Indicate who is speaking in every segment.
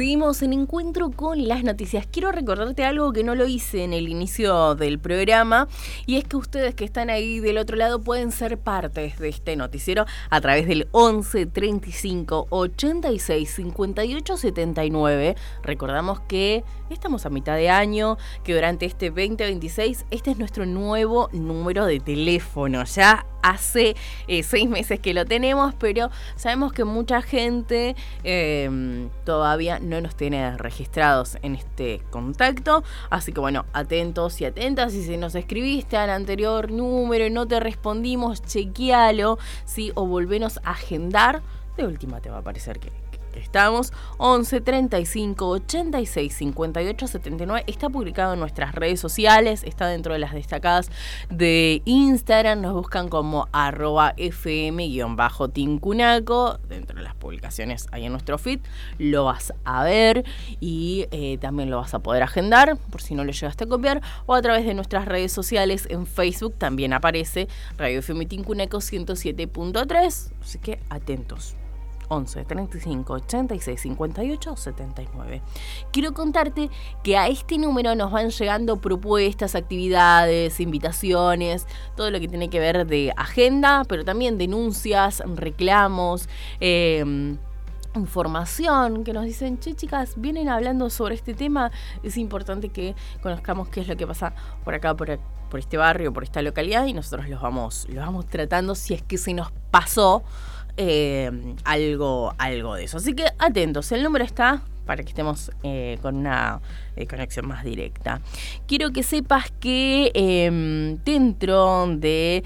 Speaker 1: Seguimos en Encuentro con las Noticias. Quiero recordarte algo que no lo hice en el inicio del programa, y es que ustedes que están ahí del otro lado pueden ser parte de este noticiero a través del 11 35 86 58 79. Recordamos que estamos a mitad de año, que durante este 2026 este es nuestro nuevo número de teléfono. Ya hace 6 meses que lo tenemos, pero sabemos que mucha gente todavía no nos tiene registrados en este contacto, así que bueno, atentos y atentas. Si nos escribiste al anterior número y no te respondimos, chequealo, ¿sí? O volvenos a agendar. De última te va a aparecer que estamos. 11 35 86 58 79. Está publicado en nuestras redes sociales, está dentro de las destacadas de Instagram. Nos buscan como @fm_tincunaco. Dentro de las publicaciones ahí en nuestro feed lo vas a ver, y también lo vas a poder agendar por si no lo llegaste a copiar, o a través de nuestras redes sociales. En Facebook también aparece Radio FM Tincunaco 107.3, así que atentos. 11 35 86 58 79. Quiero contarte que a este número nos van llegando propuestas, actividades, invitaciones, todo lo que tiene que ver de agenda, pero también denuncias, reclamos, información, que nos dicen: che, chicas, vienen hablando sobre este tema, es importante que conozcamos qué es lo que pasa por acá, por este barrio, por esta localidad, y nosotros los vamos tratando si es que se nos pasó algo de eso. Así que atentos, el número está para que estemos con una conexión más directa. Quiero que sepas que dentro de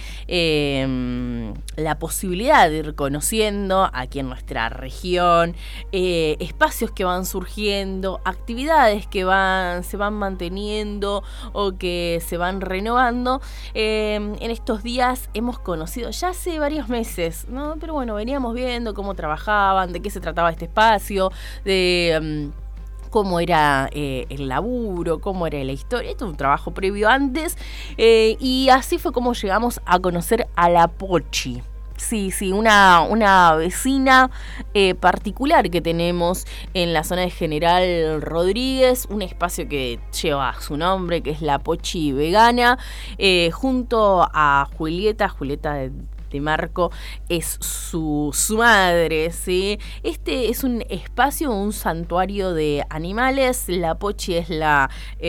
Speaker 1: la posibilidad de ir conociendo aquí en nuestra región espacios que van surgiendo, actividades que se van manteniendo o que se van renovando, en estos días hemos conocido ya hace varios meses, ¿no? Pero bueno, veníamos viendo cómo trabajaban, de qué se trataba este espacio, de cómo era el laburo, cómo era la historia. Esto es un trabajo previo antes, y así fue como llegamos a conocer a la Pochi. Sí, una vecina particular que tenemos en la zona de General Rodríguez, un espacio que lleva su nombre, que es la Pochi Vegana, junto a Julieta de Marco es su madre, ¿sí? Este es un espacio, un santuario de animales. La Pochi es la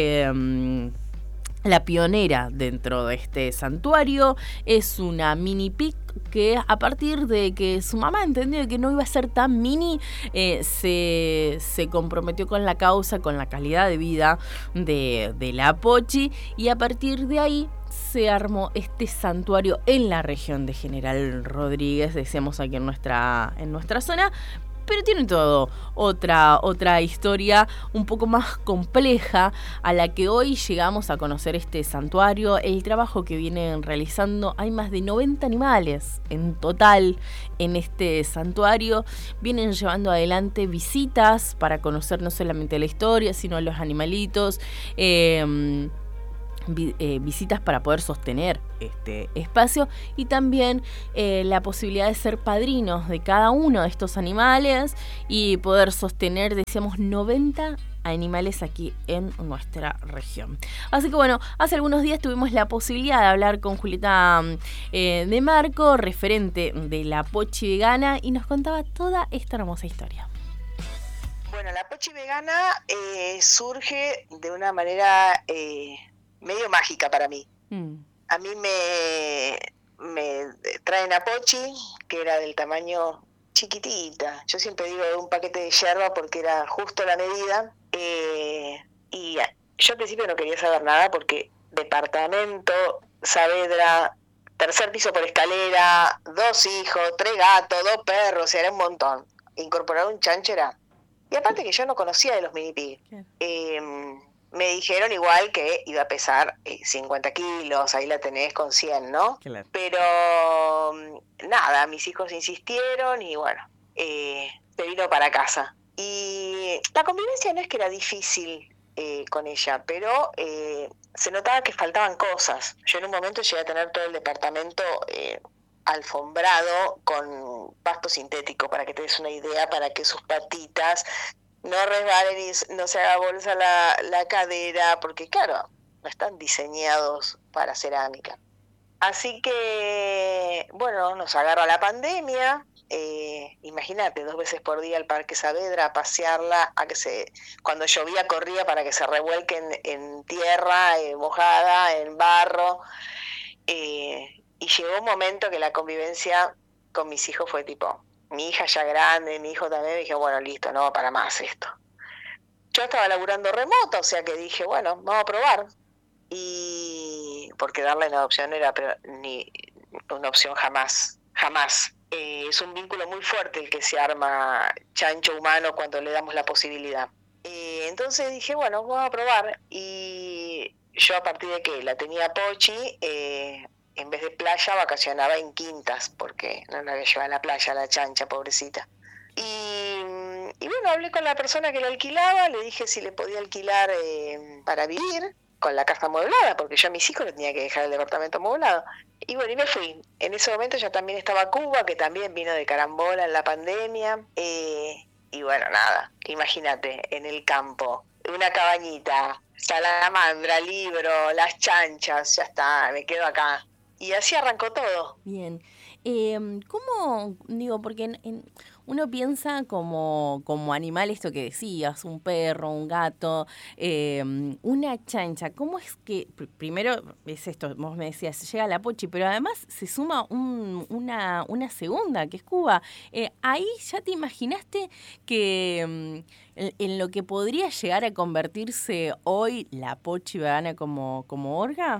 Speaker 1: pionera dentro de este santuario. Es una mini pig que, a partir de que su mamá entendió que no iba a ser tan mini, se comprometió con la causa, con la calidad de vida de la Pochi, y a partir de ahí se armó este santuario en la región de General Rodríguez, decíamos aquí en nuestra zona. Pero tiene todo otra historia un poco más compleja, a la que hoy llegamos a conocer este santuario, el trabajo que vienen realizando. Hay más de 90 animales en total en este santuario. Vienen llevando adelante visitas para conocer no solamente la historia, sino los animalitos, visitas para poder sostener este espacio, y también la posibilidad de ser padrinos de cada uno de estos animales y poder sostener, decíamos, 90 animales aquí en nuestra región. Así que bueno, hace algunos días tuvimos la posibilidad de hablar con Julieta de Marco, referente de la Pochi Vegana, y nos contaba toda esta hermosa historia.
Speaker 2: Bueno, la Pochi Vegana surge de una manera medio mágica para mí. A mí me traen a Pochi, que era del tamaño chiquitita. Yo siempre digo de un paquete de yerba porque era justo la medida. Y yo al principio no quería saber nada porque departamento, Saavedra, tercer piso por escalera, 2 hijos, 3 gatos, 2 perros, era un montón. Incorporar un chancho era... Y aparte que yo no conocía de los mini pig. Me dijeron igual que iba a pesar 50 kilos, ahí la tenés con 100, ¿no? Claro. Pero nada, mis hijos insistieron y bueno, se vino para casa. Y la convivencia no es que era difícil con ella, pero se notaba que faltaban cosas. Yo en un momento llegué a tener todo el departamento alfombrado con pasto sintético, para que te des una idea, para que sus patitas no resbalen y no se haga bolsa la cadera, porque claro, no están diseñados para cerámica. Así que, bueno, nos agarra la pandemia. Imagínate, 2 veces por día al Parque Saavedra a pasearla, cuando llovía corría para que se revuelque en tierra, mojada, en barro. Y llegó un momento que la convivencia con mis hijos fue tipo, mi hija ya grande, mi hijo también, dije, bueno, listo, no va para más esto. Yo estaba laburando remoto, o sea que dije, bueno, vamos a probar. Y porque darle la adopción era ni una opción jamás, jamás. Es un vínculo muy fuerte el que se arma chancho humano cuando le damos la posibilidad. Entonces dije, bueno, vamos a probar. Y yo a partir de que la tenía Pochi, en vez de playa vacacionaba en quintas, porque no la había llevado a la playa, la chancha, pobrecita. Y bueno, hablé con la persona que lo alquilaba, le dije si le podía alquilar para vivir con la casa amueblada, porque yo a mis hijos le tenía que dejar el departamento amueblado. Y bueno, y me fui. En ese momento ya también estaba Cuba, que también vino de carambola en la pandemia. Y bueno, nada, imagínate, en el campo, una cabañita, salamandra, libro, las chanchas, ya está, me quedo acá. Y así arrancó todo.
Speaker 1: Bien. ¿Cómo, digo, porque uno piensa como animal esto que decías, un perro, un gato, una chancha? ¿Cómo es que, primero es esto, vos me decías, llega la Pochi, pero además se suma una segunda, que es Cuba? ¿Ahí ya te imaginaste que en lo que podría llegar a convertirse hoy la Pochi vegana como Orga?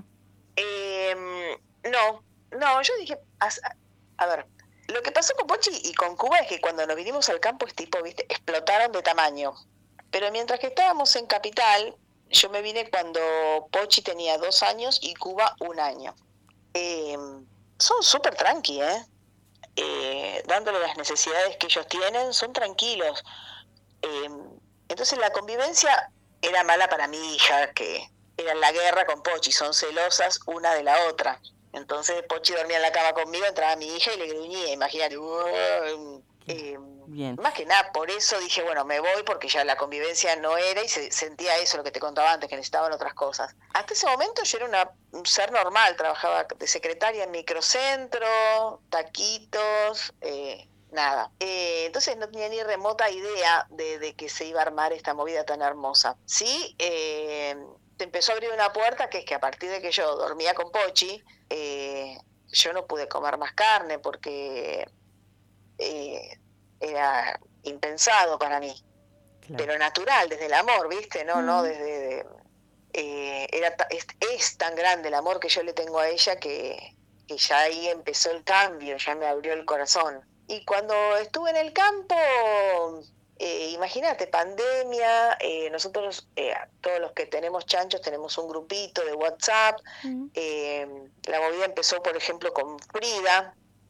Speaker 2: No, yo dije, a ver, lo que pasó con Pochi y con Cuba es que cuando nos vinimos al campo, viste, explotaron de tamaño. Pero mientras que estábamos en Capital, yo me vine cuando Pochi tenía 2 años y Cuba 1 año. Son súper tranqui, dándole las necesidades que ellos tienen, son tranquilos. Entonces la convivencia era mala para mi hija, que era en la guerra con Pochi, son celosas una de la otra. Entonces Pochi dormía en la cama conmigo, entraba mi hija y le gruñía, imagínate.
Speaker 1: Bien.
Speaker 2: Más que nada, por eso dije, bueno, me voy porque ya la convivencia no era y se sentía eso, lo que te contaba antes, que necesitaban otras cosas. Hasta ese momento yo era un ser normal, trabajaba de secretaria en microcentro, taquitos, nada. Entonces no tenía ni remota idea de que se iba a armar esta movida tan hermosa. Sí, te empezó a abrir una puerta, que es que a partir de que yo dormía con Pochi, yo no pude comer más carne porque era impensado para mí, claro. Pero natural, desde el amor, ¿viste? No desde... es tan grande el amor que yo le tengo a ella que ya ahí empezó el cambio, ya me abrió el corazón. Y cuando estuve en el campo... imagínate, pandemia, nosotros, todos los que tenemos chanchos, tenemos un grupito de WhatsApp. La movida empezó, por ejemplo, con Frida,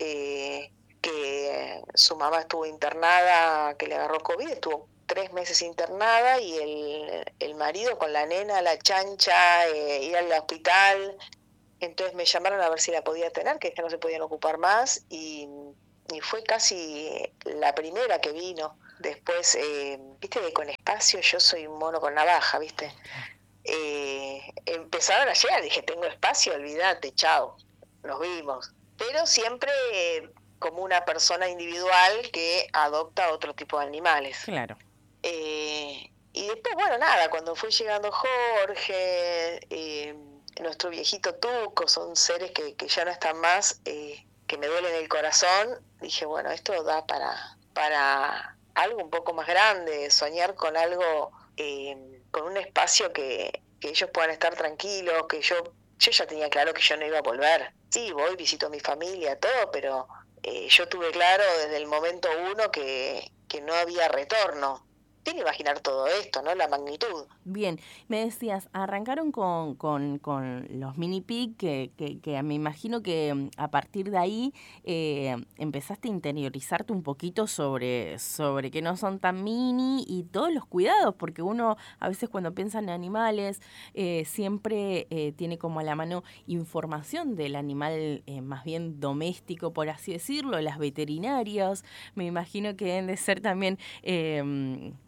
Speaker 2: que su mamá estuvo internada, que le agarró COVID, estuvo 3 meses internada, y el marido con la nena, la chancha, ir al hospital. Entonces me llamaron a ver si la podía tener, que ya no se podían ocupar más, y fue casi la primera que vino. Después, viste que con espacio yo soy un mono con navaja, viste. Empezaron a llegar, dije, tengo espacio, olvídate, chao, nos vimos. Pero siempre como una persona individual que adopta otro tipo de animales.
Speaker 1: Claro.
Speaker 2: Y después, bueno, nada, cuando fue llegando Jorge, nuestro viejito Tuco, son seres que ya no están más, que me duelen el corazón, dije, bueno, esto da para algo un poco más grande, soñar con algo, con un espacio que ellos puedan estar tranquilos, que yo ya tenía claro que yo no iba a volver. Sí, voy, visito a mi familia, todo, pero yo tuve claro desde el momento 1 que no había retorno. Tiene que imaginar todo esto, ¿no? La magnitud.
Speaker 1: Bien, me decías, arrancaron con los mini pig, que me imagino que a partir de ahí empezaste a interiorizarte un poquito sobre que no son tan mini y todos los cuidados, porque uno a veces cuando piensa en animales siempre tiene como a la mano información del animal más bien doméstico, por así decirlo, las veterinarias, me imagino que deben de ser también...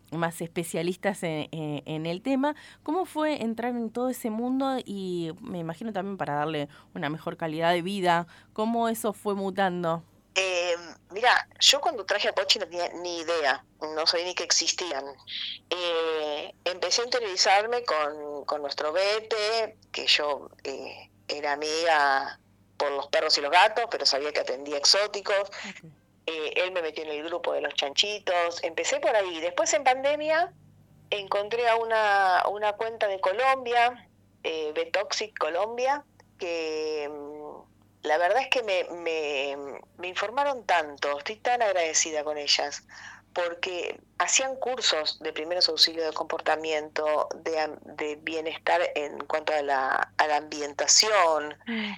Speaker 1: más especialistas en el tema. ¿Cómo fue entrar en todo ese mundo y me imagino también para darle una mejor calidad de vida? ¿Cómo eso fue mutando?
Speaker 2: Mira, yo cuando traje a Pochi no tenía ni idea, no sabía ni que existían. Empecé a interiorizarme con nuestro Bete, que yo era amiga por los perros y los gatos, pero sabía que atendía exóticos. Okay. Él me metió en el grupo de los chanchitos. Empecé por ahí. Después en pandemia encontré a una cuenta de Colombia, Betoxic Colombia, que la verdad es que me informaron tanto, estoy tan agradecida con ellas, porque hacían cursos de primeros auxilios de comportamiento, de bienestar en cuanto a la ambientación,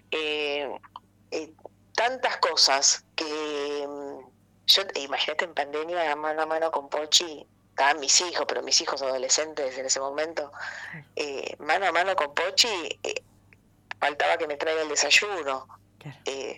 Speaker 2: tantas cosas que yo, imagínate en pandemia, mano a mano con Pochi, estaban mis hijos, pero mis hijos adolescentes en ese momento, mano a mano con Pochi, faltaba que me traiga el desayuno. Claro.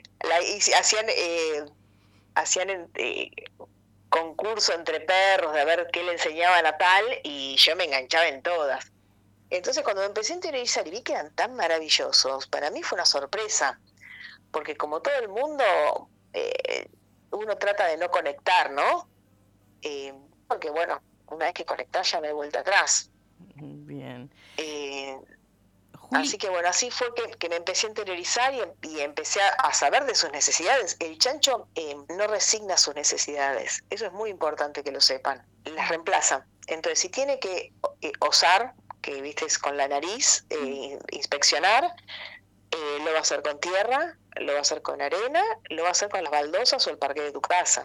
Speaker 2: Hacían concurso entre perros de a ver qué le enseñaban a tal, y yo me enganchaba en todas. Entonces cuando me empecé a interiorizar y vi que eran tan maravillosos, para mí fue una sorpresa, porque como todo el mundo, uno trata de no conectar, ¿no? Porque bueno, una vez que conectás ya no hay vuelta atrás.
Speaker 1: Bien.
Speaker 2: Así que bueno, así fue que me empecé a interiorizar y empecé a saber de sus necesidades. El chancho no resigna sus necesidades, eso es muy importante que lo sepan, las reemplaza. Entonces, si tiene que osar, que viste es con la nariz, inspeccionar, lo va a hacer con tierra, lo va a hacer con arena, lo va a hacer con las baldosas o el parque de tu casa.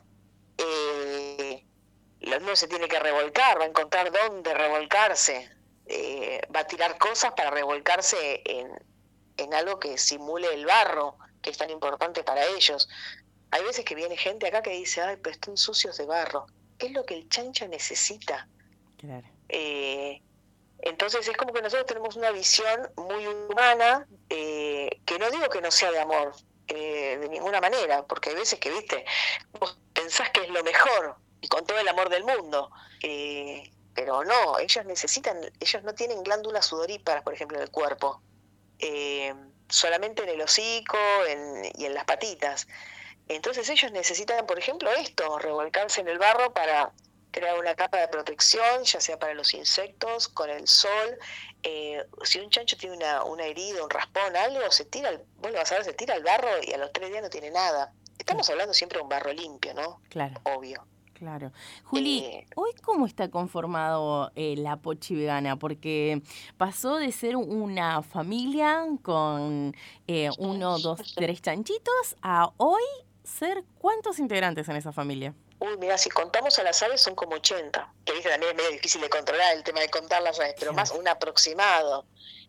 Speaker 2: No se tiene que revolcar, va a encontrar dónde revolcarse. Va a tirar cosas para revolcarse en algo que simule el barro, que es tan importante para ellos. Hay veces que viene gente acá que dice, ay, pero están sucios de barro. Es lo que el chancho necesita. Claro. Entonces es como que nosotros tenemos una visión muy humana, que no digo que no sea de amor, de ninguna manera, porque hay veces que, viste, vos pensás que es lo mejor, y con todo el amor del mundo, pero no, ellos no tienen glándulas sudoríparas, por ejemplo, en el cuerpo, solamente en el hocico y en las patitas. Entonces ellos necesitan, por ejemplo, esto, revolcarse en el barro para crear una capa de protección, ya sea para los insectos, con el sol. Si un chancho tiene una herida, un raspón, algo, vos lo vas a ver, se tira al barro y a los 3 días no tiene nada. Estamos hablando siempre de un barro limpio, ¿no?
Speaker 1: Claro.
Speaker 2: Obvio.
Speaker 1: Claro. Juli, ¿hoy cómo está conformado la Pochi Vegana? Porque pasó de ser una familia con 1, 2, 3 chanchitos a hoy ser ¿cuántos integrantes en esa familia?
Speaker 2: Uy, mira, si contamos a las aves son como 80, que viste también es medio difícil de controlar el tema de contar las aves, pero más un aproximado.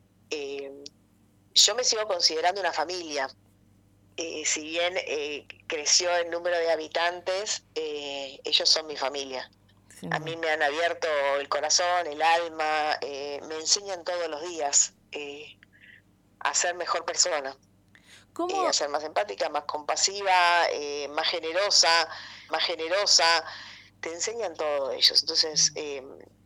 Speaker 2: Yo me sigo considerando una familia. Si bien creció el número de habitantes, ellos son mi familia. Sí. A mí me han abierto el corazón, el alma, me enseñan todos los días a ser mejor persona.
Speaker 1: ¿Cómo?
Speaker 2: A ser más empática, más compasiva, más generosa, te enseñan todo ellos. Entonces,